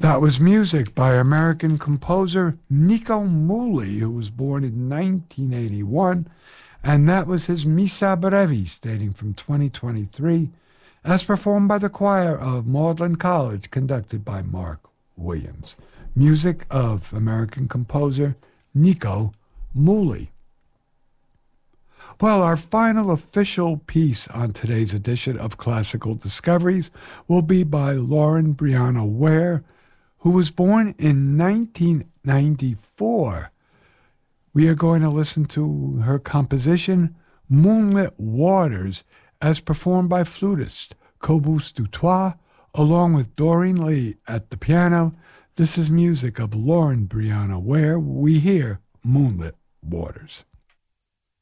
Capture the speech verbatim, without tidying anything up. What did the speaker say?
That was music by American composer Nico Muhly, who was born in nineteen eighty-one, and that was his Missa Brevis, dating from twenty twenty-three, as performed by the choir of Magdalen College, conducted by Mark Williams. Music of American composer Nico Muhly. Well, our final official piece on today's edition of Classical Discoveries will be by Lauren Brianna Ware, who was born in nineteen ninety-four. We are going to listen to her composition, Moonlit Waters, as performed by flutist Cobus Dutoit, along with Doreen Lee at the piano. This is music of Lauren Brianna Ware. We hear Moonlit Waters.